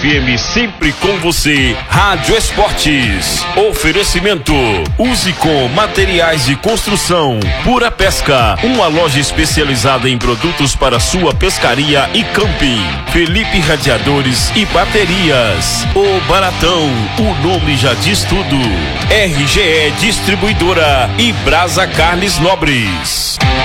FM sempre com você. Rádio Esportes. Oferecimento. Use com materiais de construção. Pura Pesca. Uma loja especializada em produtos para sua pescaria e camping. Felipe Radiadores e Baterias. O Baratão. O nome já diz tudo. RGE Distribuidora e Brasa Carnes Nobres.